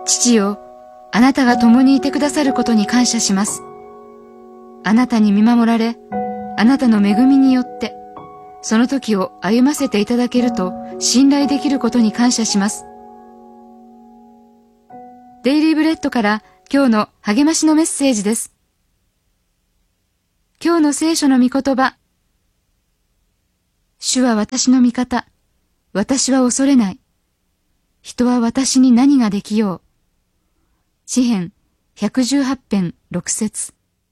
父よ、あなたが共にいてくださることに感謝します。あなたに見守られ、あなたの恵みによって、その時を歩ませていただけると信頼できることに感謝します。デイリーブレッドから今日の励ましのメッセージです。今日の聖書の御言葉。主は私の味方。私は恐れない。人は私に何ができよう。詩編118編6節。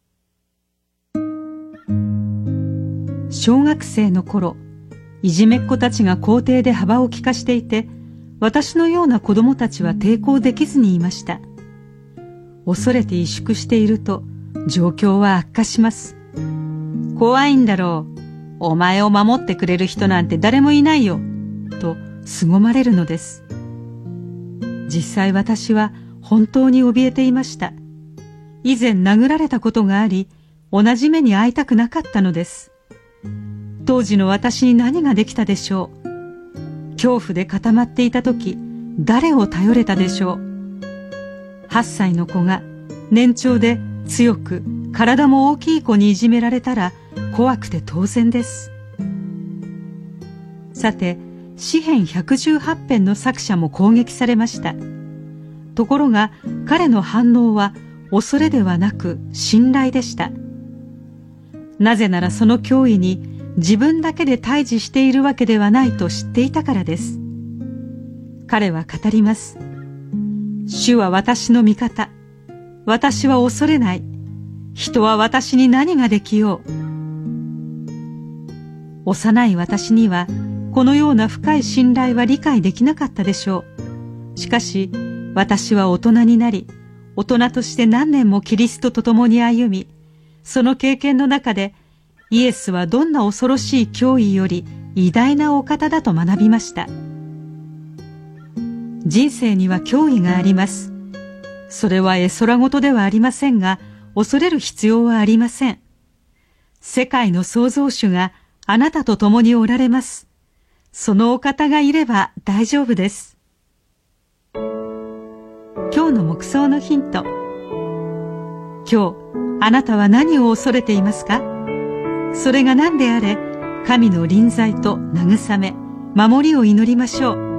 小学生の頃、いじめっ子たちが校庭で幅を利かしていて、私のような子供たちは抵抗できずにいました。恐れて萎縮していると状況は悪化します。怖いんだろう。お前を守ってくれる人なんて誰もいないよ。と凄まれるのです。実際私は本当に怯えていました。以前殴られたことがあり、同じ目に遭いたくなかったのです。当時の私に何ができたでしょう。恐怖で固まっていた時、誰を頼れたでしょう。8歳の子が年長で強く体も大きい子にいじめられたら怖くて当然です。さて、詩編118編の作者も攻撃されました。ところが彼の反応は恐れではなく信頼でした。なぜならその脅威に自分だけで対峙しているわけではないと知っていたからです。彼は語ります。主は私の味方。私は恐れない。人は私に何ができよう。幼い私にはこのような深い信頼は理解できなかったでしょう。しかし私は大人になり、大人として何年もキリストと共に歩み、その経験の中でイエスはどんな恐ろしい脅威より偉大なお方だと学びました。人生には脅威があります。それは絵空事ではありませんが、恐れる必要はありません。世界の創造主があなたと共におられます。そのお方がいれば大丈夫です。今日の黙想のヒント。今日、あなたは何を恐れていますか？それが何であれ、神の臨在と慰め、守りを祈りましょう。